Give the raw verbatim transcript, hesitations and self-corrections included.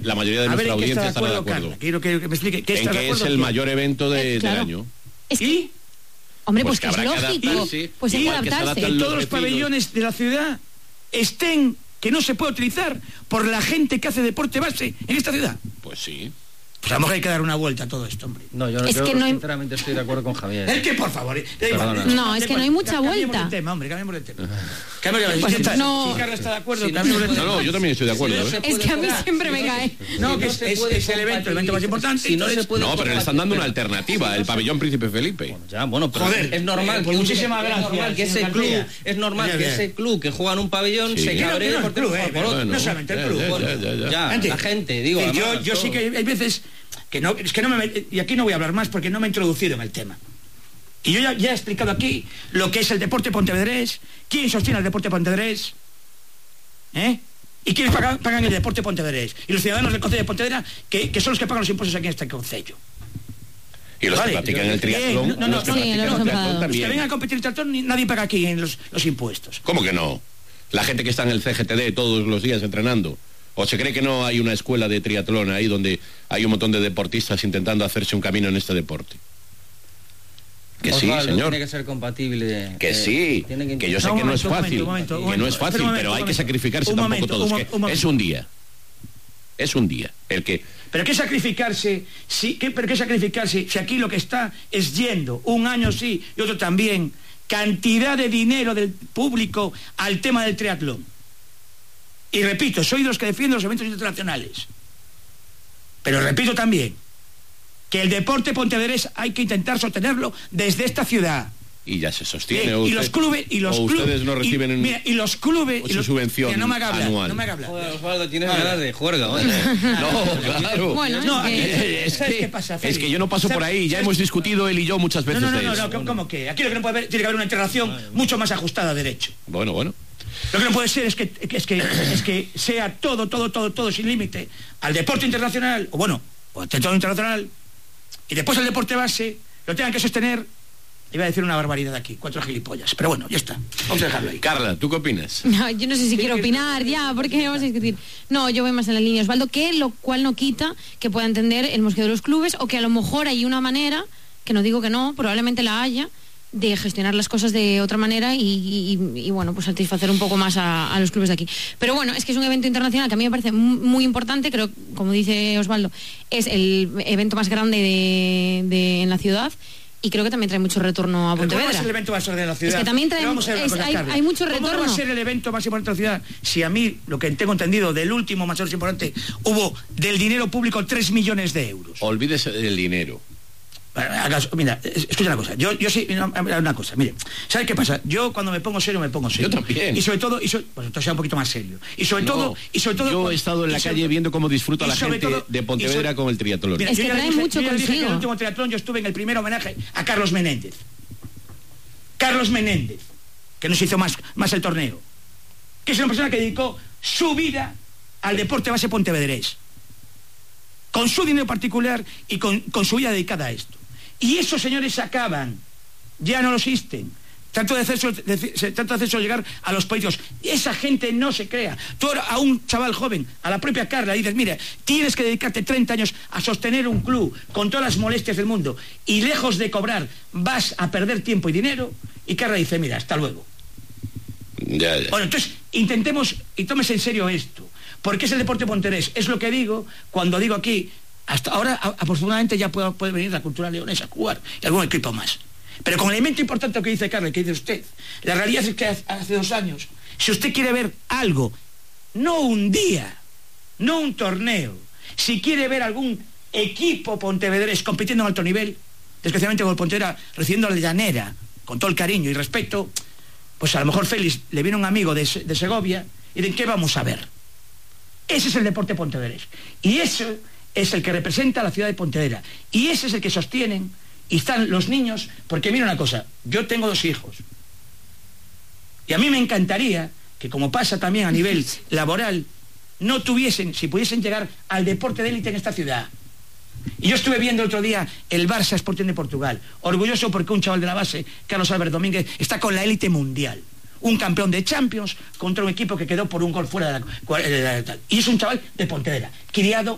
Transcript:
la mayoría de nuestra audiencia estará de acuerdo. Quiero que me explique qué está de acuerdo. En que es el mayor evento de, claro. del año. Es que, ¿Y? Hombre, pues, pues que, que es lógico. adaptarse, pues hay que adaptarse. Que todos los pabellones de la ciudad estén, que no se puede utilizar por la gente que hace deporte base en esta ciudad. Pues sí. Pues a lo mejor hay que dar una vuelta a todo esto, hombre. No, yo, es yo que no sinceramente hay... estoy de acuerdo con Javier. Es que, por favor... Eh, no, es que no hay mucha vuelta. El tema, hombre, cambiemos de tema. Cambiemos de tema. No. Si Carla está de acuerdo, sí, cambiemos de tema. No, no, yo también estoy de acuerdo. Si no ¿eh? Es que a mí siempre me cae. No, que es, es, es el evento, el evento más importante. Si no, se puede no, pero le están dando una alternativa, el pabellón Príncipe Felipe. Bueno, ya, bueno, pero joder, es normal que muchísimas gracias. Que ese club, es normal que ese club que juega en un pabellón se cabree por club, no solamente el club. Ya, la gente, digo. Yo sí que hay veces que no, es que no me, y aquí no voy a hablar más porque no me he introducido en el tema. Y yo ya, ya he explicado aquí lo que es el deporte pontevedrés, quién sostiene el deporte pontevedrés, ¿eh? Y quiénes pagan, pagan el deporte pontevedrés. Y los ciudadanos del concello de Pontevedra, que, que son los que pagan los impuestos aquí en este concello. Y los vale, que practican el triatlón, no, no, los que no, practican no, el no, triatlón no, también. Los que vengan a competir en triatlón, nadie paga aquí en los, los impuestos. ¿Cómo que no? La gente que está en el C G T D todos los días entrenando. ¿O se cree que no hay una escuela de triatlón ahí donde hay un montón de deportistas intentando hacerse un camino en este deporte? Que Osvaldo, sí, señor. Tiene que ser compatible. Que eh, sí, que, que yo sé no, que no es fácil, momento, momento, que no es fácil, momento, pero hay que sacrificarse tampoco momento, todos. Un, un, un es un día. Es un día. El que... Pero qué sacrificarse, sí, ¿qué, pero qué sacrificarse si aquí lo que está es yendo un año sí y otro también cantidad de dinero del público al tema del triatlón. Y repito, soy de los que defienden los eventos internacionales. Pero repito también que el deporte pontevedrés hay que intentar sostenerlo desde esta ciudad. Y ya se sostiene. Bien, usted, y los clubes y los o clubes ustedes no reciben y, mira, y los clubes y los, subvención mira, no me haga hablar, anual. No me haga hablar. Joder, Osvaldo, tienes ganas de juerga. No, claro. Bueno, no, es que, es, ¿sabes que, qué pasa, es que yo no paso por ahí. Ya hemos discutido él y yo muchas veces no, no, no, de no, eso. No, no, ¿cómo que? Aquí lo que no puede haber, tiene que haber una integración vale, mucho más ajustada a derecho. Bueno, bueno. Lo que no puede ser es que, es que, es que sea todo, todo, todo, todo sin límite al deporte internacional, o bueno, o al triatlón internacional, y después el deporte base lo tengan que sostener. Iba a decir una barbaridad aquí, cuatro gilipollas, pero bueno, ya está, vamos a dejarlo ahí. Carla, ¿tú qué opinas? No, yo no sé si sí, quiero que... opinar ya, porque vamos a discutir. No, yo voy más en la línea Osvaldo, que lo cual no quita que pueda entender el mosqueo de los clubes, o que a lo mejor hay una manera, que no digo que no, probablemente la haya, de gestionar las cosas de otra manera y, y, y bueno, pues satisfacer un poco más a, a los clubes de aquí. Pero bueno, es que es un evento internacional que a mí me parece muy, muy importante, creo, como dice Osvaldo, es el evento más grande de, de, en la ciudad. Y creo que también trae mucho retorno a Pontevedra. ¿Cómo va a ser el evento más grande de la ciudad? Es que también trae, es, cosa, hay, hay mucho retorno. ¿Cómo va a ser el evento más importante de la ciudad? Si a mí, lo que tengo entendido, del último más importante, hubo del dinero público tres millones de euros. Olvídese del dinero. Mira, escucha una cosa, yo, yo sí, una cosa, mire, ¿sabes qué pasa? Yo cuando me pongo serio, me pongo serio. Yo también. Y sobre todo, y so, pues entonces sea un poquito más serio. Y sobre no, todo, y sobre todo. Yo he estado en la calle sobre, viendo cómo disfruta la gente todo, de Pontevedra sobre, con el triatlón. Mira, es que trae dije, mucho yo consigo. Dije que en el último triatlón yo estuve en el primer homenaje a Carlos Menéndez. Carlos Menéndez, que nos hizo más, más el torneo. Que es una persona que dedicó su vida al deporte base pontevedrés. Con su dinero particular y con, con su vida dedicada a esto. Y esos señores se acaban, ya no lo existen. Tanto de hacerse, de, tanto de hacerse llegar a los políticos. Esa gente no se crea. Tú a un chaval joven, a la propia Carla, dices, mira, tienes que dedicarte treinta años a sostener un club con todas las molestias del mundo y lejos de cobrar vas a perder tiempo y dinero. Y Carla dice, mira, hasta luego. Ya, ya. Bueno, entonces intentemos y tómese en serio esto. Porque es el deporte pontevedrés. Es lo que digo cuando digo aquí. Hasta ahora, afortunadamente, ya puede, puede venir la cultura leonesa a jugar y algún equipo más. Pero con el elemento importante que dice Carlos, que dice usted, la realidad es que hace dos años, si usted quiere ver algo, no un día, no un torneo, si quiere ver algún equipo pontevedrés compitiendo en alto nivel, especialmente con el Pontevedra recibiendo a la llanera, con todo el cariño y respeto, pues a lo mejor Félix le viene un amigo de, de Segovia y de ¿qué vamos a ver? Ese es el deporte pontevedrés. Y eso es el que representa a la ciudad de Pontevedra. Y ese es el que sostienen y están los niños, porque mira una cosa, yo tengo dos hijos. Y a mí me encantaría que, como pasa también a nivel laboral, no tuviesen, si pudiesen llegar al deporte de élite en esta ciudad. Y yo estuve viendo el otro día el Barça Sporting de Portugal, orgulloso porque un chaval de la base, Carlos Álvarez Domínguez, está con la élite mundial. Un campeón de Champions contra un equipo que quedó por un gol fuera de la... de la, de la y es un chaval de Pontevedra, criado